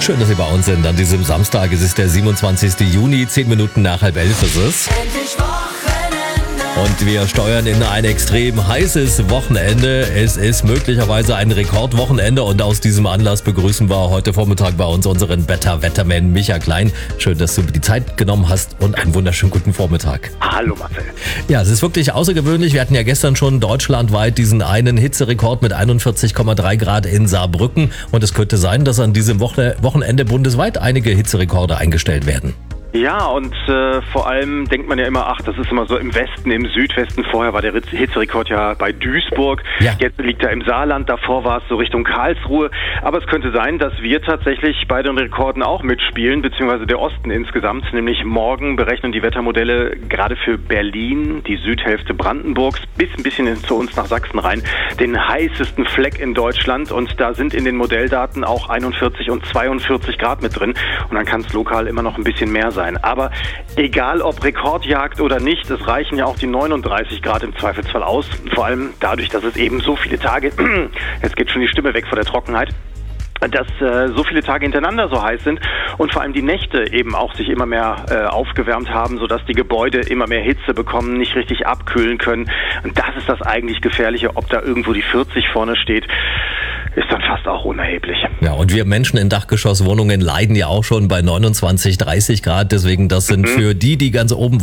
Schön, dass Sie bei uns sind an diesem Samstag. Es ist der 27. Juni, 10 Minuten nach 10:30 ist es. Endlich Wochenende. Und wir steuern in ein extrem heißes Wochenende. Es ist möglicherweise ein Rekordwochenende und aus diesem Anlass begrüßen wir heute Vormittag bei uns unseren Wetterman Micha Klein. Schön, dass du die Zeit genommen hast und einen wunderschönen guten Vormittag. Hallo Marcel. Ja, es ist wirklich außergewöhnlich. Wir hatten ja gestern schon deutschlandweit diesen einen Hitzerekord mit 41,3 Grad in Saarbrücken. Und es könnte sein, dass an diesem Wochenende bundesweit einige Hitzerekorde eingestellt werden. Ja, und vor allem denkt man ja immer, ach, das ist immer so im Westen, im Südwesten. Vorher war der Hitzerekord ja bei Duisburg. Ja. Jetzt liegt er im Saarland. Davor war es so Richtung Karlsruhe. Aber es könnte sein, dass wir tatsächlich bei den Rekorden auch mitspielen, beziehungsweise der Osten insgesamt. Nämlich morgen berechnen die Wettermodelle gerade für Berlin, die Südhälfte Brandenburgs, bis ein bisschen zu uns nach Sachsen rein, den heißesten Fleck in Deutschland. Und da sind in den Modelldaten auch 41 und 42 Grad mit drin. Und dann kann es lokal immer noch ein bisschen mehr sein. Aber egal ob Rekordjagd oder nicht, es reichen ja auch die 39 Grad im Zweifelsfall aus. Vor allem dadurch, dass es eben so viele Tage, jetzt geht schon die Stimme weg vor der Trockenheit, dass so viele Tage hintereinander so heiß sind und vor allem die Nächte eben auch sich immer mehr aufgewärmt haben, sodass die Gebäude immer mehr Hitze bekommen, nicht richtig abkühlen können. Und das ist das eigentlich Gefährliche. Ob da irgendwo die 40 vorne steht, ist dann fast auch unerheblich. Ja, und wir Menschen in Dachgeschosswohnungen leiden ja auch schon bei 29, 30 Grad. Deswegen, das sind für die ganz oben